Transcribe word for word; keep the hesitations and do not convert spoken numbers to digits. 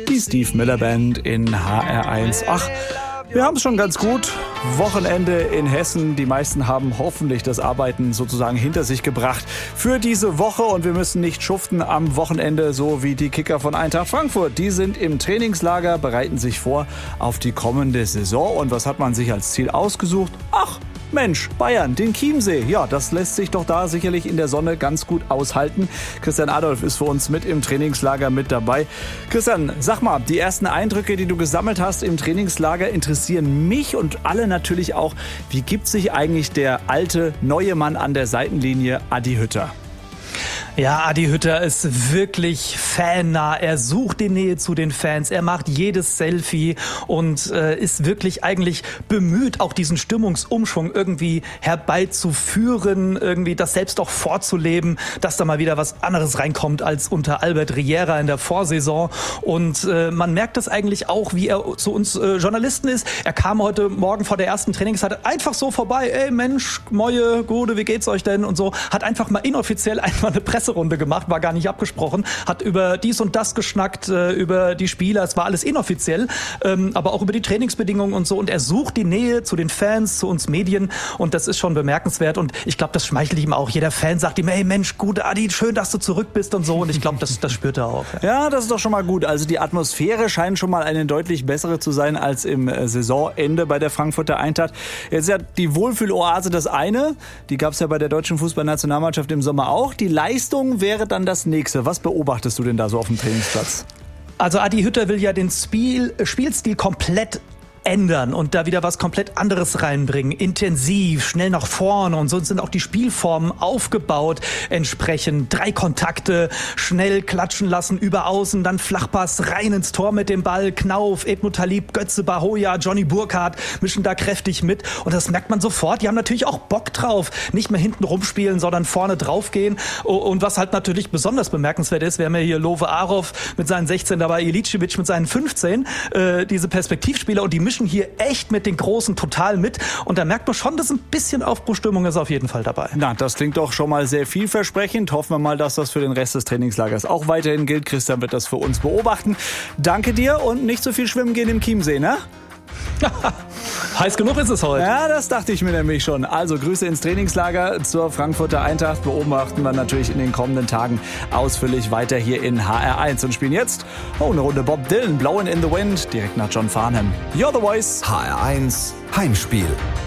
die Steve Miller Band in H R eins. Ach, wir haben es schon ganz gut. Wochenende in Hessen. Die meisten haben hoffentlich das Arbeiten sozusagen hinter sich gebracht für diese Woche. Und wir müssen nicht schuften am Wochenende, so wie die Kicker von Eintracht Frankfurt. Die sind im Trainingslager, bereiten sich vor auf die kommende Saison. Und was hat man sich als Ziel ausgesucht? Ach, Mensch, Bayern, den Chiemsee. Ja, das lässt sich doch da sicherlich in der Sonne ganz gut aushalten. Christian Adolf ist für uns mit im Trainingslager mit dabei. Christian, sag mal, die ersten Eindrücke, die du gesammelt hast im Trainingslager, interessieren mich und alle natürlich auch. Wie gibt sich eigentlich der alte, neue Mann an der Seitenlinie, Adi Hütter? Ja, Adi Hütter ist wirklich fannah. Er sucht die Nähe zu den Fans. Er macht jedes Selfie und äh, ist wirklich eigentlich bemüht, auch diesen Stimmungsumschwung irgendwie herbeizuführen, irgendwie das selbst auch vorzuleben, dass da mal wieder was anderes reinkommt als unter Albert Riera in der Vorsaison. Und äh, man merkt das eigentlich auch, wie er zu uns äh, Journalisten ist. Er kam heute Morgen vor der ersten Trainingszeit einfach so vorbei. Ey Mensch, Moje, Gute, wie geht's euch denn? Und so. Hat einfach mal inoffiziell einfach eine Presse Runde gemacht, war gar nicht abgesprochen, hat über dies und das geschnackt, äh, über die Spieler, es war alles inoffiziell, ähm, aber auch über die Trainingsbedingungen und so, und er sucht die Nähe zu den Fans, zu uns Medien, und das ist schon bemerkenswert, und ich glaube, das schmeichelt ihm auch. Jeder Fan sagt ihm, hey Mensch, gut, Adi, schön, dass du zurück bist und so, und ich glaube, das, das spürt er auch. Ja. ja, das ist doch schon mal gut. Also die Atmosphäre scheint schon mal eine deutlich bessere zu sein als im Saisonende bei der Frankfurter Eintracht. Jetzt ist ja die Wohlfühloase das eine, die gab es ja bei der deutschen Fußballnationalmannschaft im Sommer auch. Die Leistung wäre dann das nächste. Was beobachtest du denn da so auf dem Trainingsplatz? Also Adi Hütter will ja den Spiel, Spielstil komplett ändern und da wieder was komplett anderes reinbringen. Intensiv, schnell nach vorne, und so sind auch die Spielformen aufgebaut entsprechend. Drei Kontakte, schnell klatschen lassen, über außen, dann Flachpass rein ins Tor mit dem Ball. Knauf, Edmund Talib, Götze Bahoya, Johnny Burkhardt mischen da kräftig mit, und das merkt man sofort. Die haben natürlich auch Bock drauf. Nicht mehr hinten rumspielen, sondern vorne draufgehen. Und was halt natürlich besonders bemerkenswert ist, wir haben ja hier Love Arov mit seinen sechzehn, dabei Ilicevic mit seinen fünfzehn, äh, diese Perspektivspieler, und die mischen hier echt mit den Großen total mit, und da merkt man schon, dass ein bisschen Aufbruchstimmung ist auf jeden Fall dabei. Na, das klingt doch schon mal sehr vielversprechend. Hoffen wir mal, dass das für den Rest des Trainingslagers auch weiterhin gilt. Christian wird das für uns beobachten. Danke dir, und nicht so viel schwimmen gehen im Chiemsee, ne? Heiß genug ist es heute. Ja, das dachte ich mir nämlich schon. Also Grüße ins Trainingslager zur Frankfurter Eintracht. Beobachten wir natürlich in den kommenden Tagen ausführlich weiter hier in H R eins und spielen jetzt oh, eine Runde Bob Dylan, Blowin' in the Wind, direkt nach John Farnham. You're the Voice. H R eins Heimspiel.